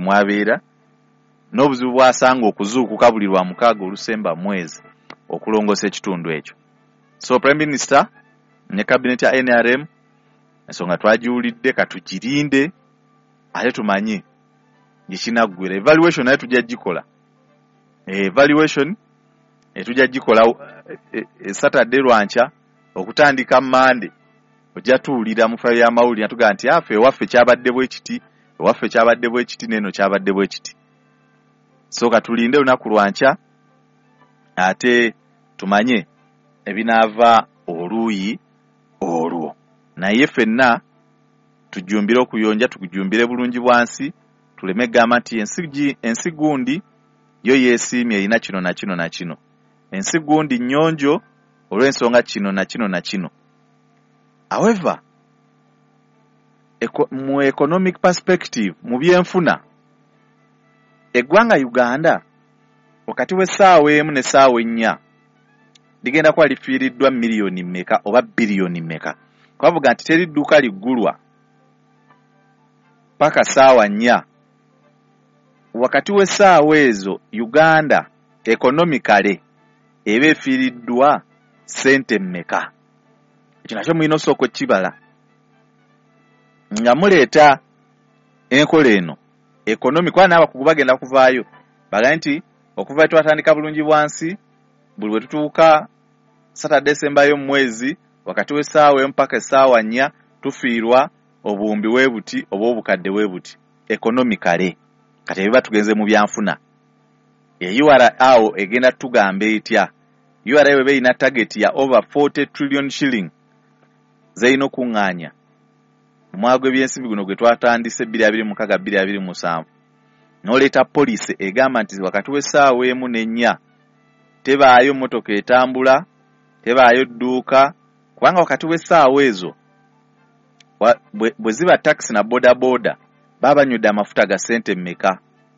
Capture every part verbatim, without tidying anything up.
kitundu mwabeera n'obuzibu bwasanga okuzuukuka buli lwa mukaaga olusemba mwezi okulongoosa ekitundu ekyo. So Prime Minister ne cabinet ya N R M ensonga twagiwulidde, katugirinde ate tumanye gikinaggwera. Evaluation naye tujja gikola. Evaluation etujja gikola e, e, Saturday lwancha okutandika Monday ojja tuwulira mu faayo y'amawulire atuga nti afe waffe kyabadde bwe kiti, waffe kyabadde bwe kiti neno kyabadde bwe kiti. So katulinde lunaku lwancha ate tumanye ebinaava oluuyi olwo. Naye ffenna tujjumbire okuyonja, tukujumbire bulungi bwansi, tuleme gamba nti ensi ensi gundi yo yeesiimye erina kino na kino na kino. Ensi gundi nnyonjo olw'ensonga kino na kino na kino. However, eko, mu economic perspective, mu byenfuna, eggwanga Uganda wakati w'essaawa emu n'essaawa ennya ligenda kuba lifiiriddwa miliyoni mmeka oba biliyoni mmeka. Kwavuga nti teri dduuka liggulwa paka ssaawa nnya. Wakati w'essaawa ezo Uganda economically eba efiiriddwa ssente mmeka. Ekyo nakyo mulina osooka okibala nga muleeta enkola eno economic. Kwa n'abakugu bagenda kuvaayo baga nti okuva twatandika bulungi bwansi buli bwe tutuuka Saturday sembayo mwezi wakati w'essaawa mpaka essaawa nnya tufiirwa obuwumbi webuti oba obukadde webuti economically. Kati ebiba tugenze mu byanfuna e U R A egenda tugamba etya. U R A webe ina target ya over forty trillion shilling zeino kunganya mwagwe byensimbi guno gwe twatandise bbiri abiri mu mukaaga bbiri abiri mu musanvu. N'oleeta police egamba nti wakati w'essaawa emu n'ennya tebaayo mmotoka etambula, tebaayo dduuka, kubanga wakati w'essaawa ezo bwe ziba taxi na boda boda baba nywedde amafuta ga ssente mmeka.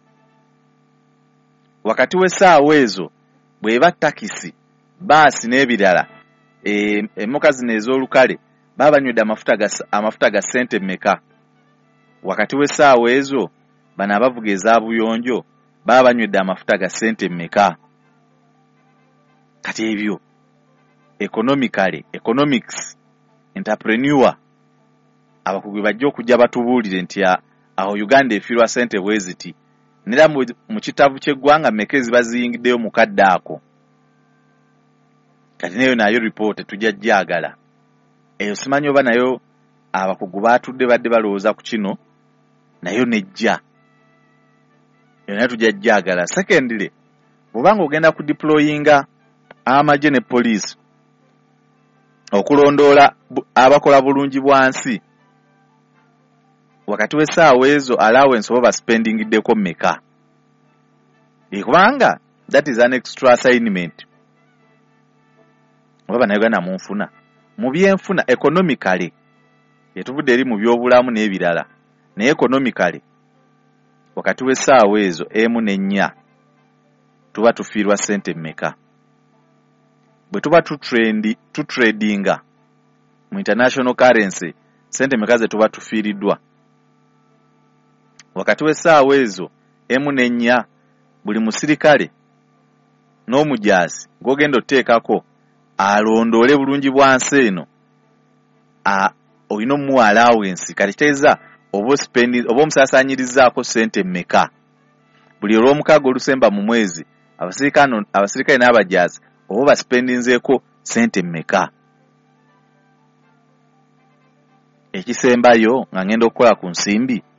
Wakati w'essaawa ezo bweba takisi, baasi n'ebirala emmotoka zino ez'olukale baba nywedde amafuta ga amafuta ga ssente mmeka. Wakati w'essaawa ezo bano abavuga ezabuyonjo baba banywedde amafuta ga ssente mmeka. Kati ebyo economically, economics, entrepreneur abakugu bajja okujja batubuulire nti aho Uganda efiirwa ssente bweziti. Nera mu kitabu ky'eggwanga mmeka eziba ziyingiddeyo mu kadde ako. Kati nayo nayo report tujja gyagala. Eyo simanyi oba nayo abakugu baatudde badde balowooza ku kino nayo nejja. Eyo nayo tujja gyagala. Secondly, bw'obanga ogenda ku deployinga amagye ne police okulondoola abakola bulungi bwansi, wakati w'essaawa ezo allowance oba spendingiddeko mmeka. Kubanga that is an extra assignment. Oba bannayuganda munfuna mu byenfuna economically yetuvudde eri mu byobulamu n'ebirala, naye economically wakati w'essaawa ezo emu n'ennya tuba tufiirwa ssente mmeka. Bwe tuba tutrendi tutradinga mu international currency ssente mmeka ze tuba tufiiriddwa. Wakati w'essaawa ezo emu n'ennya buli musirikale n'omujaasi gw'ogenda otteekako alondoole bulungi bwansi eno olina omuwa allowance. Kati kitegeeza oba spending oba omusaasaanyirizaako ssente mmeka. Buli olw'omukaaga olusemba mu mwezi abasirikale abasirikale n'abajaasi oba baspendinzeeko ssente mmeka. Ekisembayo nga ngenda okukola ku nsimbi